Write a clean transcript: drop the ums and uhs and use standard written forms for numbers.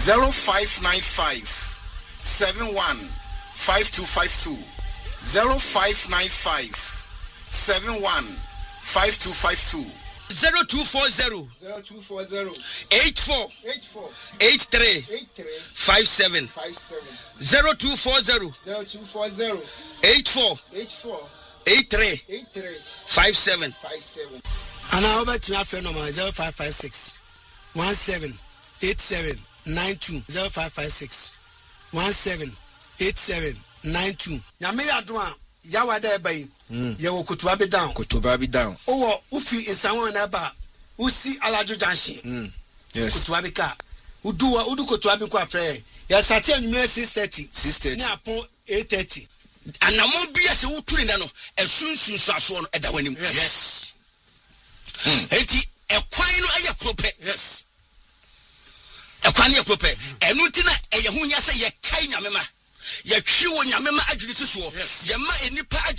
0595 71 5252 0595 71 5252 0240 84 83 57 0240 84 83 57 and I over to our phone number 0556 17 87 92 0556 17 87 92. Yamia Dwan Yawa there by Yawo Kutuabi down. Oh, Ufi is someone about Usi Alajo Janshi. Yes. Kutuabika. Udu Kutuabi Quafre. Yes, I tell you 6:30. Now upon 8:30. And I won't be as a Utrinano and soon one at the winning. Yes. Eti a quino a prope. Yes. A quino prope. And Nutina a Yahunya say a kind of mema. Ya chiwo nyamema agiri so. Yes. Ya ma enipa